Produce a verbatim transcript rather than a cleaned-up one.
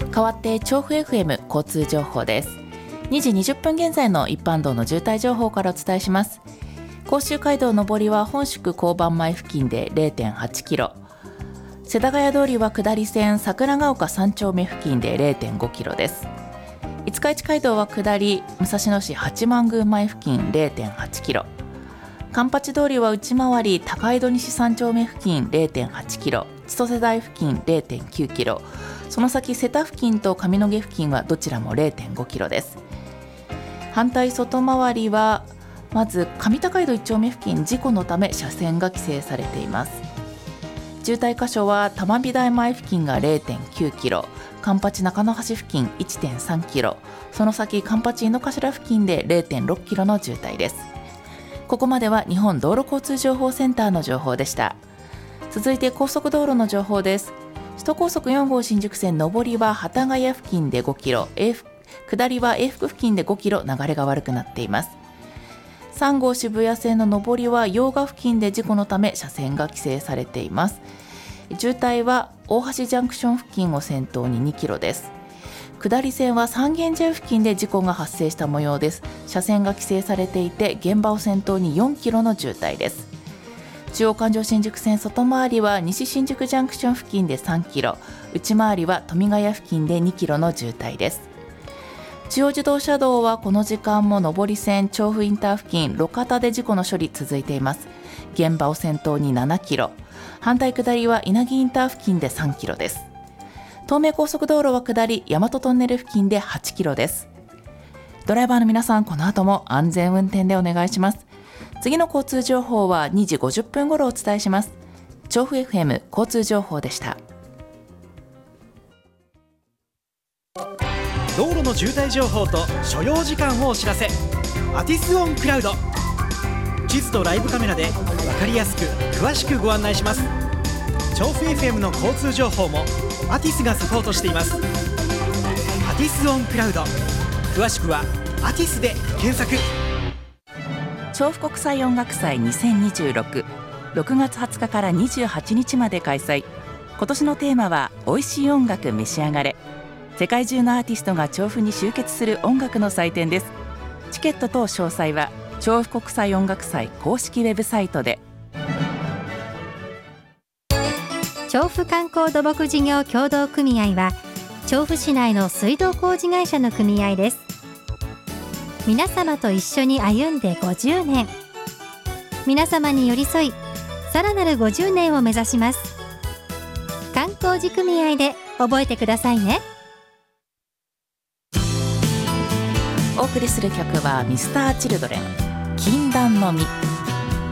代わって調布 エフエム 交通情報です。にじにじゅっぷん現在の一般道の渋滞情報からお伝えします。甲州街道上りは本宿交番前付近で れいてんはちキロ、世田谷通りは下り線桜ヶ丘さん丁目付近で れいてんごキロです。五日市街道は下り武蔵野市八幡宮前付近 れいてんはちキロ、環八通りは内回り高井戸西さん丁目付近 れいてんはちキロ、千歳台付近 れいてんきゅうキロ、その先瀬田付近と上野毛付近はどちらも れいてんごキロです。反対外回りはまず上高井戸いち丁目付近、事故のため車線が規制されています。渋滞箇所は玉美台前付近が れいてんきゅうキロ、環八中野橋付近 いってんさんキロ、その先環八井の頭付近で れいてんろっキロの渋滞です。ここまでは日本道路交通情報センターの情報でした。続いて高速道路の情報です。首都高速よん号新宿線上りは幡ヶ谷付近でごキロ、下りは永福付近でごキロ、流れが悪くなっています。さん号渋谷線の上りは用賀付近で事故のため車線が規制されています。渋滞は大橋ジャンクション付近を先頭ににキロです。下り線は三軒茶屋付近で事故が発生した模様です。車線が規制されていて現場を先頭によんキロの渋滞です。中央環状新宿線外回りは西新宿ジャンクション付近でさんキロ、内回りは富ヶ谷付近でにキロの渋滞です。中央自動車道はこの時間も上り線調布インター付近路肩で事故の処理続いています。現場を先頭にななキロ、反対下りは稲城インター付近でさんキロです。東名高速道路は下り大和トンネル付近ではちキロです。ドライバーの皆さん、この後も安全運転でお願いします。次の交通情報はにじごじゅっぷん頃お伝えします。調布 エフエム 交通情報でした。 道路の渋滞情報と所要時間をお知らせ。アティスオンクラウド、地図とライブカメラで分かりやすく詳しくご案内します。調布 エフエム の交通情報もアティスがサポートしています。アティスオンクラウド、詳しくはアティスで検索。 調布国際音楽祭にせんにじゅうろく、ろくがつはつかからにじゅうはちにちまで開催。今年のテーマは美味しい音楽召し上がれ。世界中のアーティストが調布に集結する音楽の祭典です。チケット等詳細は調布国際音楽祭公式ウェブサイトで。 調布観光土木事業協同組合は調布市内の水道工事会社の組合です。皆様と一緒に歩んでごじゅうねん、皆様に寄り添いさらなるごじゅうねんを目指します。観光地組合で覚えてくださいね。 お送りする曲はミスターチルドレン、禁断の実。